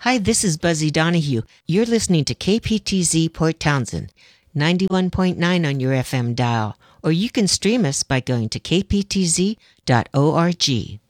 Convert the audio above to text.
Hi, this is Buzzy Donahue. You're listening to KPTZ Port Townsend, 91.9 on your FM dial, or you can stream us by going to kptz.org.